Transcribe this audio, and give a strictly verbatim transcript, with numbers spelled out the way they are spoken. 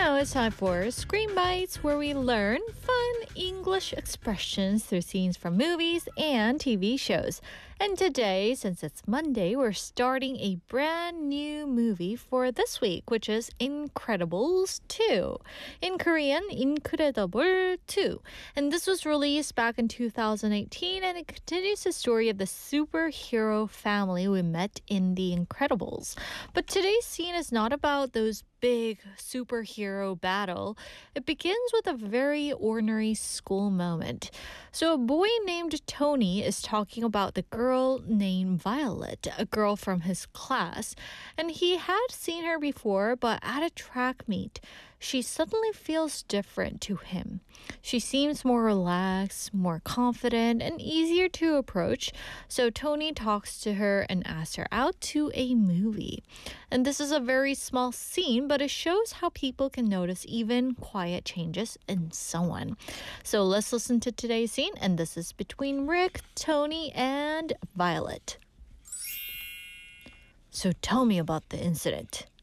Now it's time for Screen Bites, where we learn fun English expressions through scenes from movies and T V shows. And today, since it's Monday, we're starting a brand new movie for this week, which is Incredibles two. In Korean, Incredible two. And this was released back in two thousand eighteen, and it continues the story of the superhero family we met in The Incredibles. But today's scene is not about those big superhero battle. It begins with a very ordinary school moment. So a boy named Tony is talking about the girl named Violet, a girl from his class, and he had seen her before, but at a track meet, she suddenly feels different to him. She seems more relaxed, more confident, and easier to approach, so Tony talks to her and asks her out to a movie. And this is a very small scene, but it shows how people can notice even quiet changes in someone. So let's listen to today's scene, and this is between Rick, Tony, and Violet. So tell me about the incident.